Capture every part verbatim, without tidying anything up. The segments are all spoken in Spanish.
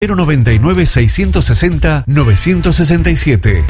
cero noventa y nueve, seiscientos sesenta, novecientos sesenta y siete.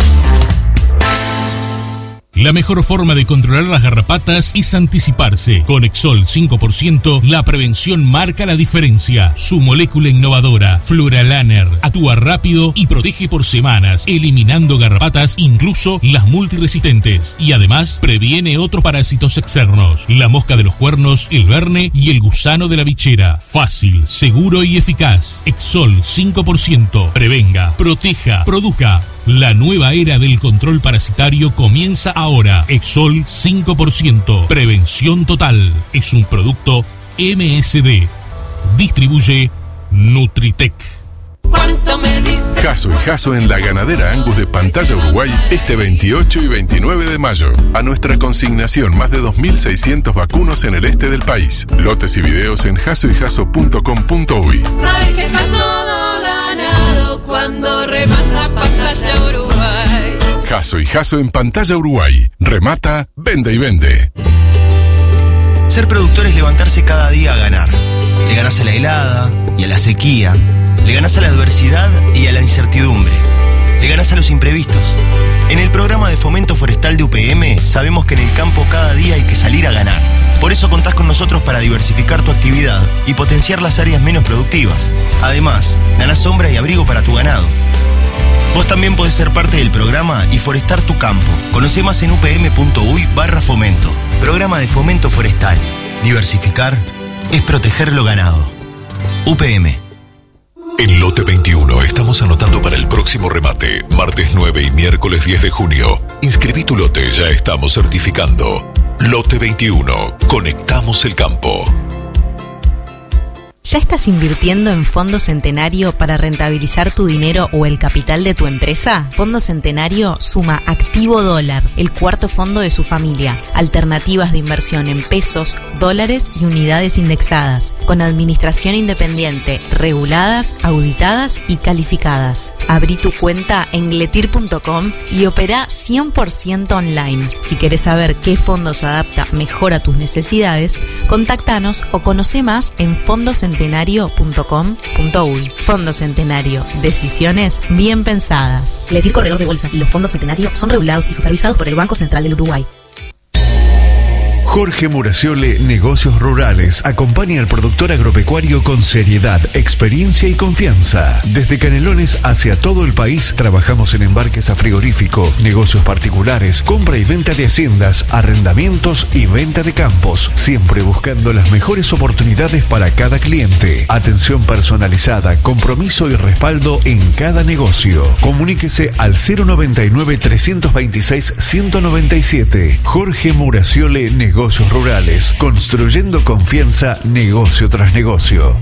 La mejor forma de controlar las garrapatas es anticiparse. Con Exol cinco por ciento, la prevención marca la diferencia. Su molécula innovadora, Fluralaner, actúa rápido y protege por semanas, eliminando garrapatas, incluso las multiresistentes. Y además, previene otros parásitos externos. La mosca de los cuernos, el verne y el gusano de la bichera. Fácil, seguro y eficaz. Exol cinco por ciento. Prevenga, proteja, produzca. La nueva era del control parasitario comienza ahora. Exol cinco por ciento. Prevención total. Es un producto M S D. Distribuye Nutritec. ¿Cuánto me dice? Jasso y Jasso en la ganadera Angus de Pantalla Uruguay este veintiocho y veintinueve de mayo. A nuestra consignación más de dos mil seiscientos vacunos en el este del país. Lotes y videos en jasso y jasso punto com punto uy. Sabes que está todo ganado cuando remata Pantalla Uruguay. Jasso y Jasso en Pantalla Uruguay. Remata, vende y vende. Ser productor es levantarse cada día a ganar. Le ganás a la helada y a la sequía. Le ganás a la adversidad y a la incertidumbre. Le ganás a los imprevistos. En el programa de fomento forestal de U P M sabemos que en el campo cada día hay que salir a ganar. Por eso contás con nosotros para diversificar tu actividad y potenciar las áreas menos productivas. Además, ganás sombra y abrigo para tu ganado. Vos también podés ser parte del programa y forestar tu campo. Conocé más en upm.uy barra fomento. Programa de fomento forestal. Diversificar es proteger lo ganado. U P M. En Lote veintiuno estamos anotando para el próximo remate, martes nueve y miércoles diez de junio. Inscribí tu lote, ya estamos certificando. Lote veintiuno, conectamos el campo. ¿Ya estás invirtiendo en Fondo Centenario para rentabilizar tu dinero o el capital de tu empresa? Fondo Centenario suma Activo Dólar, el cuarto fondo de su familia. Alternativas de inversión en pesos, dólares y unidades indexadas, con administración independiente, reguladas, auditadas y calificadas. Abrí tu cuenta en gletir punto com y opera cien por ciento online. Si querés saber qué fondo se adapta mejor a tus necesidades, contáctanos o conoce más en Fondo Centenario punto com punto uy. Fondo Centenario. Decisiones bien pensadas. Gletir Corredor de Bolsa y los fondos Centenario son regulados y supervisados por el Banco Central del Uruguay. Jorge Muraciole, Negocios Rurales, acompaña al productor agropecuario con seriedad, experiencia y confianza. Desde Canelones hacia todo el país trabajamos en embarques a frigorífico, negocios particulares, compra y venta de haciendas, arrendamientos y venta de campos, siempre buscando las mejores oportunidades para cada cliente. Atención personalizada, compromiso y respaldo en cada negocio. Comuníquese al cero noventa y nueve, trescientos veintiséis, ciento noventa y siete. Jorge Muraciole, Negocios Negocios Rurales, construyendo confianza negocio tras negocio.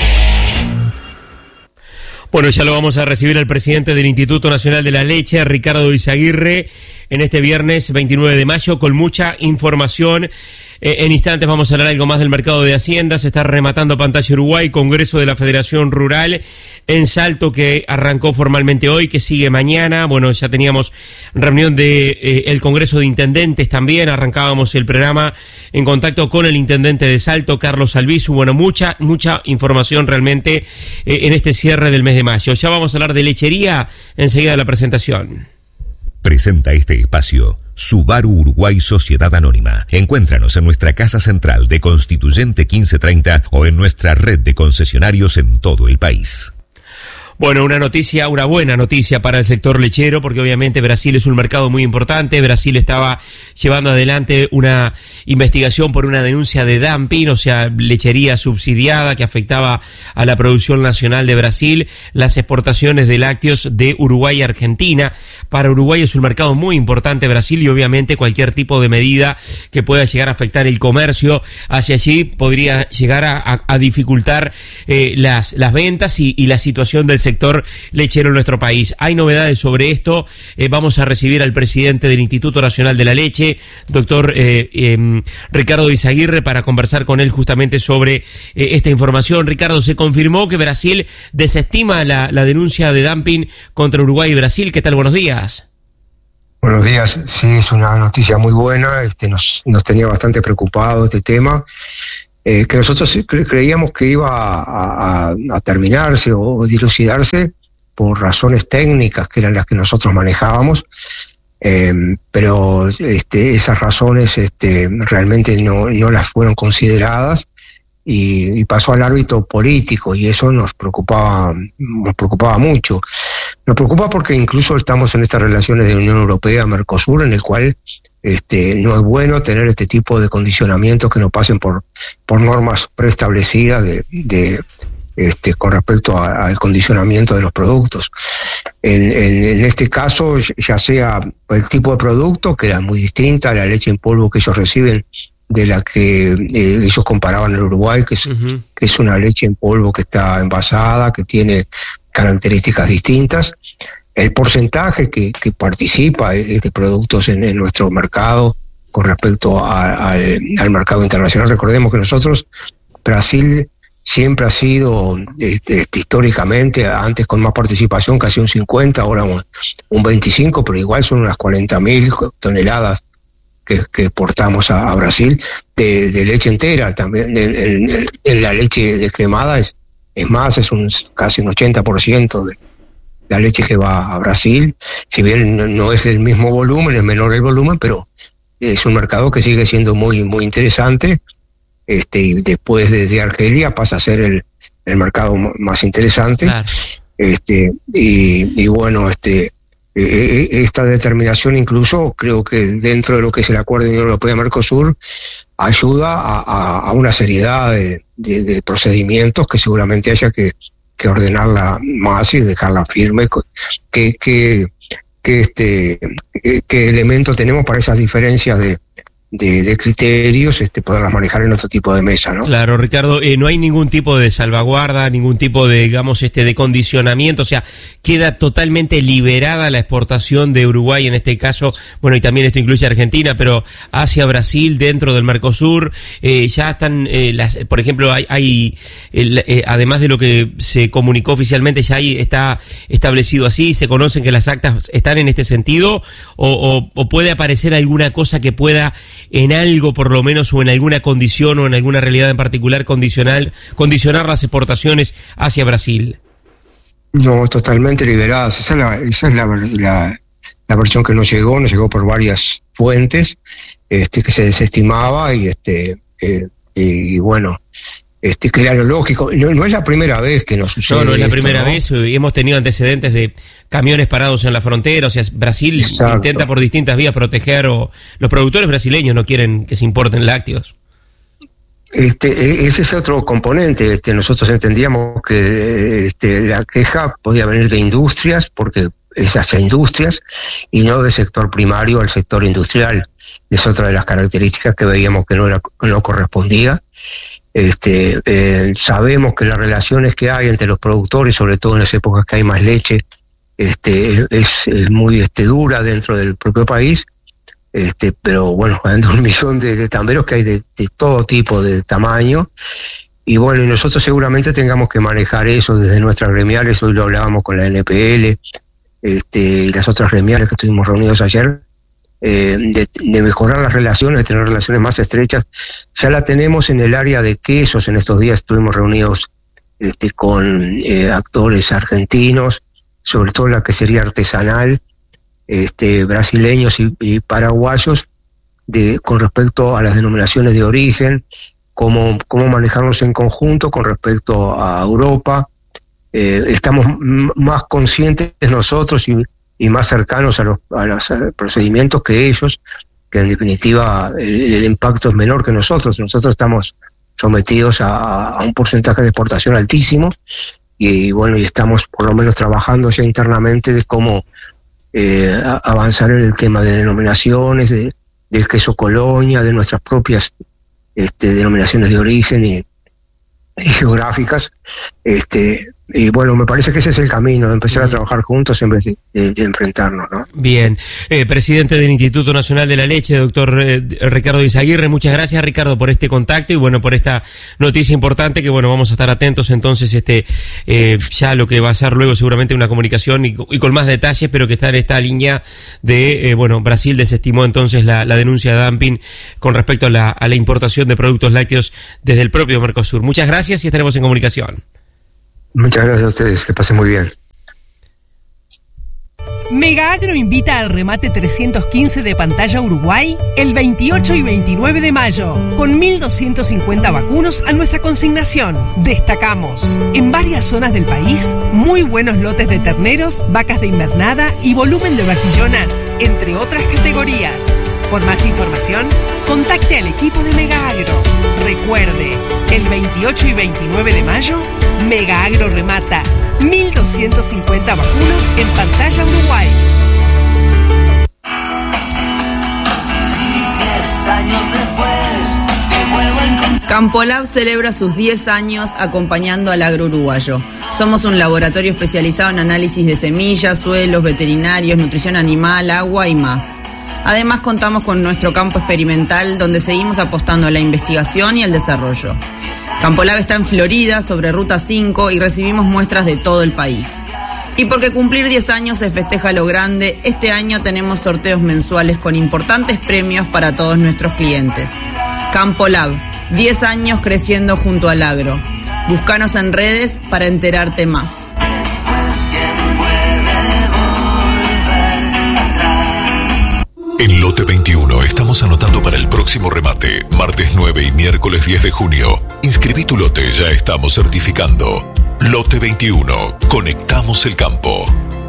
Bueno, ya lo vamos a recibir al presidente del Instituto Nacional de la Leche, Ricardo Izaguirre, en este viernes veintinueve de mayo, con mucha información. Eh, en instantes vamos a hablar algo más del mercado de haciendas. Se está rematando Pantalla Uruguay, Congreso de la Federación Rural en Salto, que arrancó formalmente hoy, que sigue mañana. Bueno, ya teníamos reunión de eh, el Congreso de Intendentes también. Arrancábamos el programa en contacto con el intendente de Salto, Carlos Albizu. Bueno, mucha, mucha información realmente eh, en este cierre del mes de mayo. Ya vamos a hablar de lechería enseguida de la presentación. Presenta este espacio Subaru Uruguay Sociedad Anónima. Encuéntranos en nuestra casa central de Constituyente quince treinta o en nuestra red de concesionarios en todo el país. Bueno, una noticia, una buena noticia para el sector lechero, porque obviamente Brasil es un mercado muy importante. Brasil estaba llevando adelante una investigación por una denuncia de dumping, o sea, lechería subsidiada que afectaba a la producción nacional de Brasil, las exportaciones de lácteos de Uruguay a Argentina. Para Uruguay es un mercado muy importante Brasil, y obviamente cualquier tipo de medida que pueda llegar a afectar el comercio hacia allí podría llegar a, a, a dificultar eh, las, las ventas y, y la situación del sector lechero en nuestro país. Hay novedades sobre esto. Eh, vamos a recibir al presidente del Instituto Nacional de la Leche, doctor eh, eh, Ricardo Izaguirre, para conversar con él justamente sobre eh, esta información. Ricardo, se confirmó que Brasil desestima la, la denuncia de dumping contra Uruguay y Brasil. ¿Qué tal? Buenos días. Buenos días. Sí, es una noticia muy buena. Este, nos, nos tenía bastante preocupados este tema. eh, que nosotros cre- creíamos que iba a, a, a terminarse o dilucidarse por razones técnicas que eran las que nosotros manejábamos, eh, pero este, esas razones este, realmente no, no las fueron consideradas y, y pasó al ámbito político, y eso nos preocupaba, nos preocupaba mucho. Nos preocupa porque incluso estamos en estas relaciones de Unión Europea-Mercosur, en el cual este, no es bueno tener este tipo de condicionamientos que no pasen por, por normas preestablecidas de, de Este, con respecto a, al condicionamiento de los productos. En, en, en este caso, ya sea el tipo de producto, que era muy distinta a la leche en polvo que ellos reciben, de la que eh, ellos comparaban en Uruguay, que es, uh-huh. que es una leche en polvo que está envasada, que tiene características distintas. El porcentaje que, que participa de productos en, en nuestro mercado con respecto a, al, al mercado internacional. Recordemos que nosotros, Brasil, siempre ha sido este, este, históricamente, antes con más participación, casi un cincuenta, ahora un, un veinticinco, pero igual son unas cuarenta mil toneladas que, que exportamos a, a Brasil de, de leche entera. También en, en, en la leche descremada es, es más, es un casi un ochenta por ciento de la leche que va a Brasil. Si bien no, no es el mismo volumen, es menor el volumen, pero es un mercado que sigue siendo muy, muy interesante. Este, y después de, de Argelia pasa a ser el, el mercado m- más interesante. Claro. Este, y, y bueno, este, eh, esta determinación incluso creo que dentro de lo que es el Acuerdo de Unión Europea-Mercosur ayuda a, a, a una seriedad de, de, de procedimientos que seguramente haya que, que ordenarla más y dejarla firme. ¿Qué, qué, qué, este, qué, qué elementos tenemos para esas diferencias de De, de criterios, este, poderlas manejar en otro tipo de mesa, ¿no? Claro, Ricardo, eh, no hay ningún tipo de salvaguarda, ningún tipo de, digamos, este, de condicionamiento, o sea, queda totalmente liberada la exportación de Uruguay en este caso, bueno, y también esto incluye a Argentina, pero hacia Brasil, dentro del Mercosur, eh, ya están, eh, las, por ejemplo, hay, hay eh, eh, además de lo que se comunicó oficialmente, ya ahí está establecido así, se conocen que las actas están en este sentido, o, o, o puede aparecer alguna cosa que pueda en algo por lo menos, o en alguna condición o en alguna realidad en particular condicional, condicionar las exportaciones hacia Brasil. No, totalmente liberadas. Esa es la, esa es la, la, la versión que nos llegó, nos llegó por varias fuentes, este, que se desestimaba y este eh, y, y bueno, este que era lo lógico. No, no es la primera vez que nos sucede. No, no es la esto, primera ¿no? vez. Hemos tenido antecedentes de camiones parados en la frontera. O sea, Brasil Exacto. intenta por distintas vías proteger, o los productores brasileños no quieren que se importen lácteos. Este, ese es otro componente. Este, nosotros entendíamos que este, la queja podía venir de industrias, porque es hacia industrias, y no del sector primario al sector industrial. Es otra de las características que veíamos que no, era, que no correspondía. Este, eh, sabemos que las relaciones que hay entre los productores, sobre todo en las épocas que hay más leche, este, es, es muy este, dura dentro del propio país. Este, pero bueno, hay un millón de, de tamberos que hay de, de todo tipo de tamaño, y bueno, y nosotros seguramente tengamos que manejar eso desde nuestras gremiales. Hoy lo hablábamos con la N P L este, y las otras gremiales que estuvimos reunidos ayer, eh, de, de mejorar las relaciones, de tener relaciones más estrechas. Ya la tenemos en el área de quesos. En estos días estuvimos reunidos este, con eh, actores argentinos, sobre todo la quesería artesanal, Este, brasileños y, y paraguayos, de, con respecto a las denominaciones de origen, cómo, cómo manejarnos en conjunto con respecto a Europa. Eh, estamos m- más conscientes nosotros y, y más cercanos a los, a los procedimientos que ellos, que en definitiva el, el impacto es menor que nosotros. Nosotros estamos sometidos a, a un porcentaje de exportación altísimo, y, y bueno, y estamos por lo menos trabajando ya internamente de cómo Eh, avanzar en el tema de denominaciones, de, del queso colonia, de nuestras propias este, denominaciones de origen y, y geográficas, este, y bueno, me parece que ese es el camino, de empezar a trabajar juntos en vez de, de, de enfrentarnos, ¿no? Bien. Eh, presidente del Instituto Nacional de la Leche, doctor eh, Ricardo Izaguirre, muchas gracias, Ricardo, por este contacto y bueno, por esta noticia importante que bueno, vamos a estar atentos entonces este eh, ya lo que va a ser luego seguramente una comunicación y, y con más detalles, pero que está en esta línea de, eh, bueno, Brasil desestimó entonces la, la denuncia de dumping con respecto a la, a la importación de productos lácteos desde el propio Mercosur. Muchas gracias y estaremos en comunicación. Muchas gracias a ustedes, que pasen muy bien. Mega Agro invita al remate trescientos quince de Pantalla Uruguay el veintiocho y veintinueve de mayo, con mil doscientos cincuenta vacunos a nuestra consignación. Destacamos, en varias zonas del país, muy buenos lotes de terneros, vacas de invernada y volumen de vaquillonas, entre otras categorías. Por más información, contacte al equipo de Mega Agro. Recuerde, el veintiocho y veintinueve de mayo, Mega Agro remata mil doscientos cincuenta vacunos en Pantalla Uruguay. Campolab celebra sus diez años acompañando al agro uruguayo. Somos un laboratorio especializado en análisis de semillas, suelos, veterinarios, nutrición animal, agua y más. Además, contamos con nuestro campo experimental, donde seguimos apostando a la investigación y al desarrollo. Campolab está en Florida, sobre Ruta cinco, y recibimos muestras de todo el país. Y porque cumplir diez años se festeja a lo grande, este año tenemos sorteos mensuales con importantes premios para todos nuestros clientes. Campolab, diez años creciendo junto al agro. Búscanos en redes para enterarte más. En Lote veintiuno estamos anotando para el próximo remate, martes nueve y miércoles diez de junio. Inscribí tu lote, ya estamos certificando. Lote veintiuno, conectamos el campo.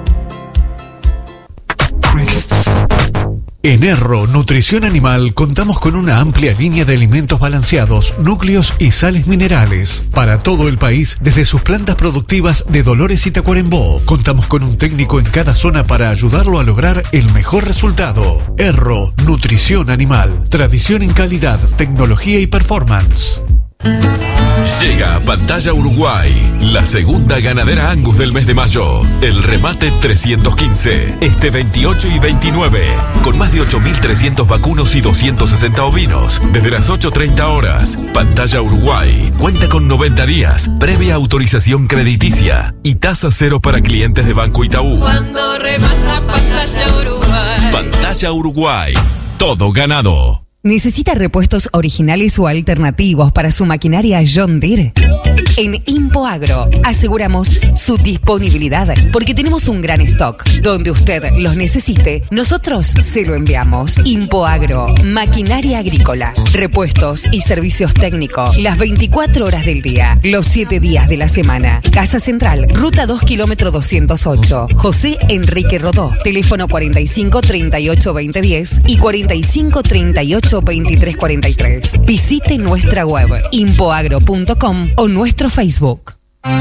En Erro Nutrición Animal contamos con una amplia línea de alimentos balanceados, núcleos y sales minerales para todo el país, desde sus plantas productivas de Dolores y Tacuarembó. Contamos con un técnico en cada zona para ayudarlo a lograr el mejor resultado. Erro Nutrición Animal, tradición en calidad, tecnología y performance. Llega a Pantalla Uruguay, la segunda ganadera Angus del mes de mayo. El remate trescientos quince, este veintiocho y veintinueve, con más de ocho mil trescientos vacunos y doscientos sesenta ovinos, desde las ocho treinta horas. Pantalla Uruguay cuenta con noventa días, previa autorización crediticia y tasa cero para clientes de Banco Itaú. Cuando remata Pantalla Uruguay. Pantalla Uruguay, todo ganado. ¿Necesita repuestos originales o alternativos para su maquinaria John Deere? En Impoagro aseguramos su disponibilidad porque tenemos un gran stock. Donde usted los necesite, nosotros se lo enviamos. Impoagro, maquinaria agrícola, repuestos y servicios técnicos las veinticuatro horas del día, los siete días de la semana. Casa Central, Ruta dos, kilómetro doscientos ocho. José Enrique Rodó, teléfono cuarenta y cinco, treinta y ocho, veinte, diez y cuarenta y cinco, treinta y ocho, veintitrés, cuarenta y tres. Visite nuestra web impoagro punto com o nuestro Facebook.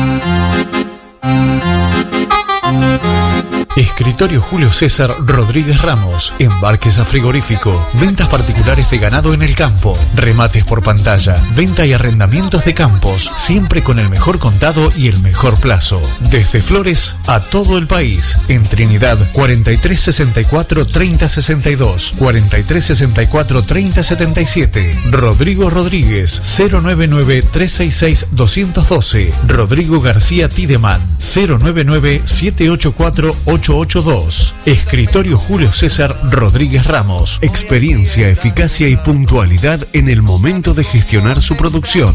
Escritorio Julio César Rodríguez Ramos, embarques a frigorífico, ventas particulares de ganado en el campo, remates por pantalla, venta y arrendamientos de campos, siempre con el mejor contado y el mejor plazo. Desde Flores a todo el país, en Trinidad cuarenta y tres sesenta y cuatro, treinta sesenta y dos, cuarenta y tres sesenta y cuatro, treinta setenta y siete. Rodrigo Rodríguez, cero nueve nueve, tres seis seis, dos uno dos. Rodrigo García Tideman, cero nueve nueve, siete ocho cuatro, ocho ocho dos. Escritorio Julio César Rodríguez Ramos. Experiencia, eficacia y puntualidad en el momento de gestionar su producción.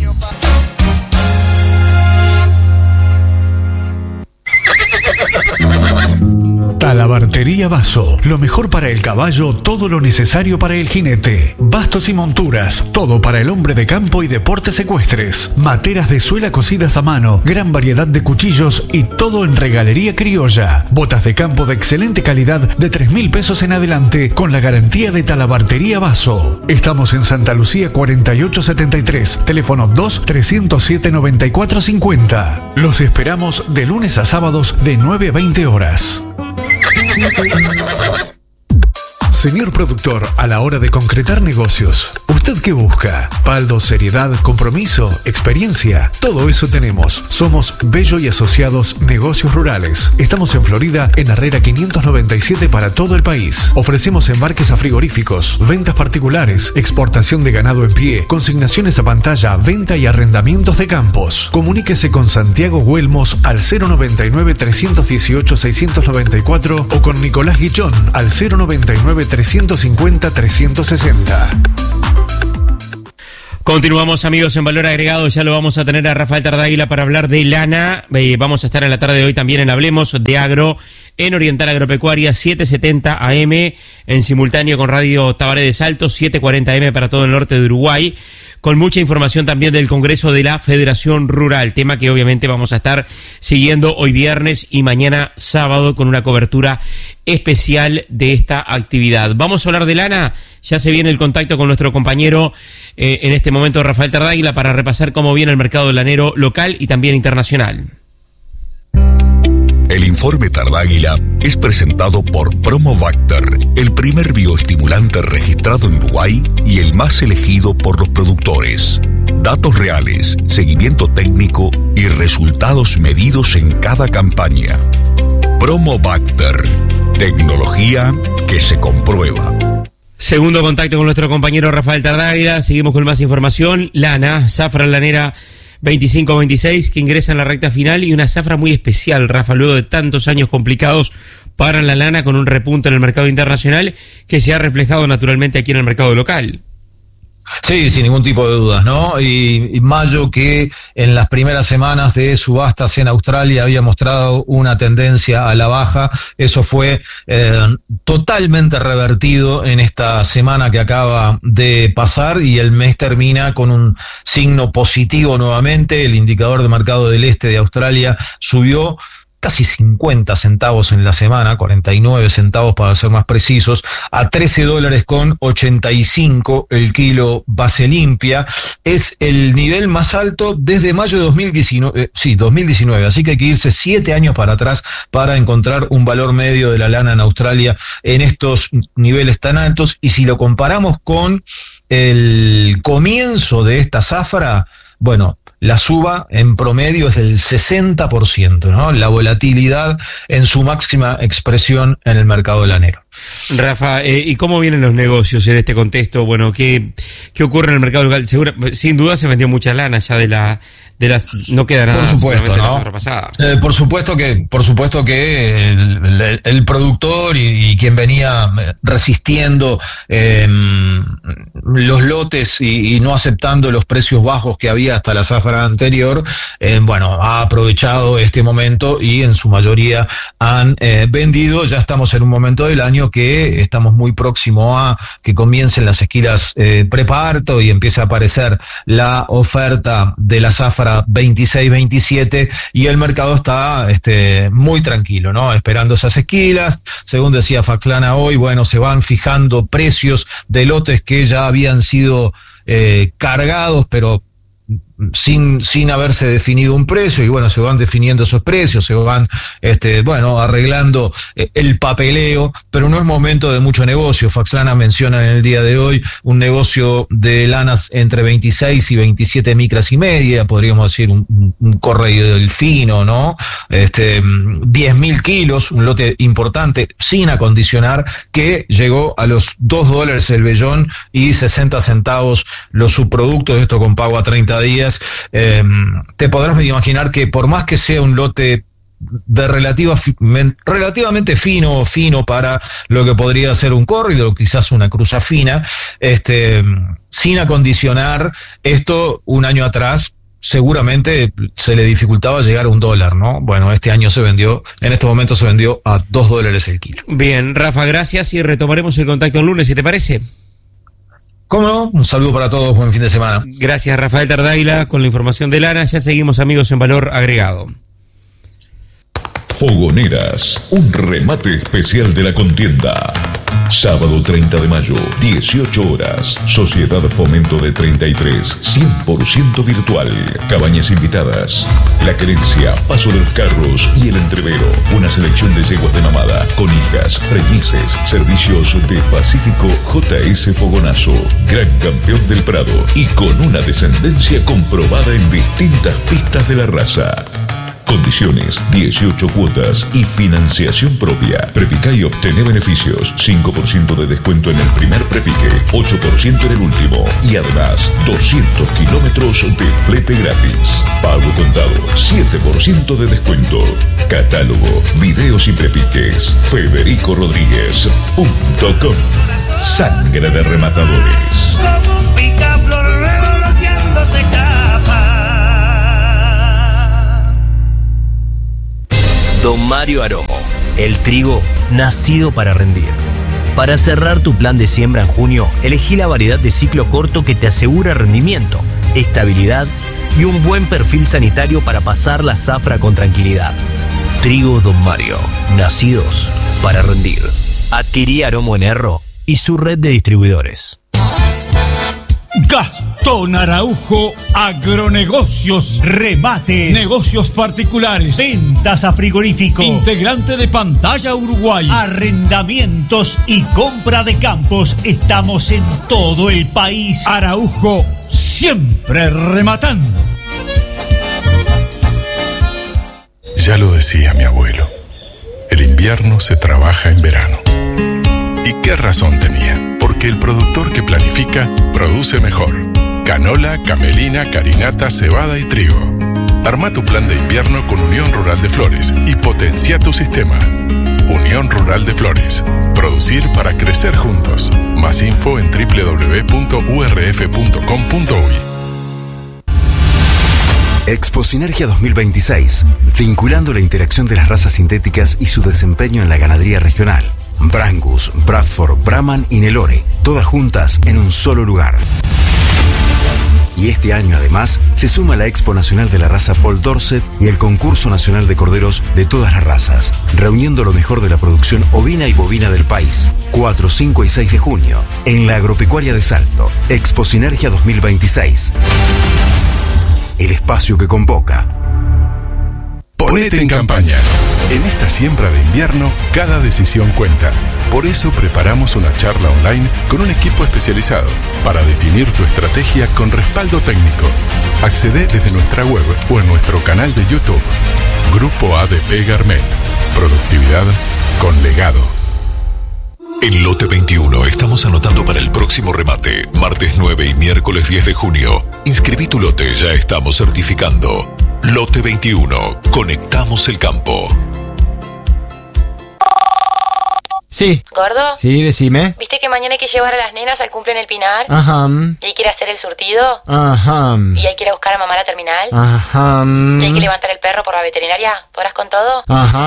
Talabartería Vaso, lo mejor para el caballo, todo lo necesario para el jinete. Bastos y monturas, todo para el hombre de campo y deportes ecuestres. Materas de suela cosidas a mano, gran variedad de cuchillos y todo en regalería criolla. Botas de campo de excelente calidad de tres mil pesos en adelante con la garantía de Talabartería Vaso. Estamos en Santa Lucía cuarenta y ocho setenta y tres, teléfono dos, trescientos siete, noventa y cuatro cincuenta. Los esperamos de lunes a sábados de nueve a veinte horas. Señor productor, a la hora de concretar negocios, ¿usted qué busca? Paldo, seriedad, compromiso, experiencia. Todo eso tenemos. Somos Bello y Asociados Negocios Rurales. Estamos en Florida, en Herrera quinientos noventa y siete para todo el país. Ofrecemos embarques a frigoríficos, ventas particulares, exportación de ganado en pie, consignaciones a pantalla, venta y arrendamientos de campos. Comuníquese con Santiago Huelmos al cero noventa y nueve, trescientos dieciocho, seiscientos noventa y cuatro o con Nicolás Guichón al cero noventa y nueve, trescientos cincuenta, trescientos sesenta. Continuamos, amigos, en Valor Agregado. Ya lo vamos a tener a Rafael Tardáguila para hablar de lana. Eh, vamos a estar en la tarde de hoy también en Hablemos de Agro en Oriental Agropecuaria setecientos setenta A M, en simultáneo con Radio Tabaré de Salto, setecientos cuarenta A M para todo el norte de Uruguay, con mucha información también del Congreso de la Federación Rural, tema que obviamente vamos a estar siguiendo hoy viernes y mañana sábado con una cobertura especial de esta actividad. Vamos a hablar de lana. Ya se viene el contacto con nuestro compañero eh, en este momento, Rafael Tardáguila, para repasar cómo viene el mercado lanero local y también internacional. El informe Tardáguila es presentado por Promobacter, el primer bioestimulante registrado en Uruguay y el más elegido por los productores. Datos reales, seguimiento técnico y resultados medidos en cada campaña. Promobacter, tecnología que se comprueba. Segundo contacto con nuestro compañero Rafael Tardáguila. Seguimos con más información. Lana, zafra lanera veinticinco veintiséis, que ingresa en la recta final, y una zafra muy especial, Rafa, luego de tantos años complicados para la lana, con un repunte en el mercado internacional que se ha reflejado naturalmente aquí en el mercado local. Sí, sin ningún tipo de dudas, ¿no? Y, y mayo, que en las primeras semanas de subastas en Australia había mostrado una tendencia a la baja, eso fue eh, totalmente revertido en esta semana que acaba de pasar, y el mes termina con un signo positivo nuevamente. El indicador de mercado del este de Australia subió casi cincuenta centavos en la semana, cuarenta y nueve centavos para ser más precisos, a trece dólares con ochenta y cinco el kilo base limpia. Es el nivel más alto desde mayo de dos mil diecinueve, eh, sí, dos mil diecinueve, así que hay que irse siete años para atrás para encontrar un valor medio de la lana en Australia en estos niveles tan altos. Y si lo comparamos con el comienzo de esta zafra, bueno, la suba en promedio es del sesenta por ciento, ¿no? La volatilidad en su máxima expresión en el mercado lanero. Rafa, eh, ¿y cómo vienen los negocios en este contexto? Bueno, ¿qué, qué ocurre en el mercado local? Segura, sin duda se vendió mucha lana ya de la de las no queda nada. Por supuesto, ¿no? Eh, por supuesto que por supuesto que el, el, el productor y, y quien venía resistiendo eh, los lotes y, y no aceptando los precios bajos que había hasta la zafra anterior, eh, bueno, ha aprovechado este momento y en su mayoría han eh, vendido. Ya estamos en un momento del año que estamos muy próximo a que comiencen las esquilas eh, preparto y empiece a aparecer la oferta de la zafra veintiséis veintisiete, y el mercado está este, muy tranquilo, ¿no? Esperando esas esquilas. Según decía Faxlana hoy, bueno, se van fijando precios de lotes que ya habían sido eh, cargados, pero sin sin haberse definido un precio, y bueno, se van definiendo esos precios, se van este bueno arreglando eh, el papeleo, pero no es momento de mucho negocio. Faxlana menciona en el día de hoy un negocio de lanas entre veintiséis y veintisiete micras y media, podríamos decir un, un, un correo del fino, ¿no? Este diez mil kilos, un lote importante sin acondicionar, que llegó a los dos dólares el vellón y sesenta centavos los subproductos, esto con pago a treinta días. Eh, te podrás imaginar que por más que sea un lote de relativa, relativamente fino, fino para lo que podría ser un corrido, quizás una cruza fina, este, sin acondicionar, esto un año atrás seguramente se le dificultaba llegar a un dólar, ¿no? Bueno, este año se vendió, en este momento se vendió a dos dólares el kilo. Bien, Rafa, gracias, y retomaremos el contacto el lunes, si te parece. ¿Cómo no? Un saludo para todos, buen fin de semana. Gracias, Rafael Tardáguila, con la información de lana. Ya seguimos, amigos, en Valor Agregado. Fogoneras, un remate especial de la contienda. Sábado treinta de mayo, dieciocho horas. Sociedad Fomento de treinta y tres, cien por ciento virtual. Cabañas invitadas. La Querencia, Paso de los Carros y El Entrevero. Una selección de yeguas de mamada, con hijas, preñices, servicios de Pacífico J S Fogonazo. Gran campeón del Prado y con una descendencia comprobada en distintas pistas de la raza. Condiciones, dieciocho cuotas y financiación propia. Prepica y obtiene beneficios. cinco por ciento de descuento en el primer prepique, ocho por ciento en el último. Y además, doscientos kilómetros de flete gratis. Pago contado, siete por ciento de descuento. Catálogo, videos y prepiques. Federico Rodríguez punto com. Sangre de rematadores. Como un picaflor revoloteándose capa. Don Mario Aromo, el trigo nacido para rendir. Para cerrar tu plan de siembra en junio, elegí la variedad de ciclo corto que te asegura rendimiento, estabilidad y un buen perfil sanitario para pasar la zafra con tranquilidad. Trigo Don Mario, nacidos para rendir. Adquirí Aromo en Erro y su red de distribuidores. Gastón Araujo, agronegocios, remate, negocios particulares, ventas a frigorífico, integrante de Pantalla Uruguay, arrendamientos y compra de campos. Estamos en todo el país. Araujo, siempre rematando. Ya lo decía mi abuelo, el invierno se trabaja en verano. ¿Y qué razón tenía? Porque el productor que planifica, produce mejor. Canola, camelina, carinata, cebada y trigo. Arma tu plan de invierno con Unión Rural de Flores y potencia tu sistema. Unión Rural de Flores. Producir para crecer juntos. Más info en doble u doble u doble u punto u r f punto com punto u y. Expo Sinergia dos mil veintiséis, vinculando la interacción de las razas sintéticas y su desempeño en la ganadería regional. Brangus, Bradford, Brahman y Nelore, todas juntas en un solo lugar. Y este año además se suma la Expo Nacional de la Raza Paul Dorset y el Concurso Nacional de Corderos de todas las razas, reuniendo lo mejor de la producción ovina y bovina del país. cuatro, cinco y seis de junio, en la Agropecuaria de Salto. Expo Sinergia dos mil veintiséis. El espacio que convoca. Ponete en campaña. En esta siembra de invierno, cada decisión cuenta. Por eso preparamos una charla online con un equipo especializado para definir tu estrategia con respaldo técnico. Accede desde nuestra web o en nuestro canal de YouTube. Grupo A D P Garmet. Productividad con legado. En Lote veintiuno estamos anotando para el próximo remate, martes nueve y miércoles diez de junio. Inscribí tu lote, ya estamos certificando. Lote veintiuno, conectamos el campo. Sí. ¿Gordo? Sí, decime. ¿Viste que mañana hay que llevar a las nenas al cumple en el Pinar? Ajá. ¿Y hay que ir a hacer el surtido? Ajá. ¿Y hay que ir a buscar a mamá a la terminal? Ajá. ¿Y hay que levantar el perro por la veterinaria? ¿Podrás con todo? Ajá.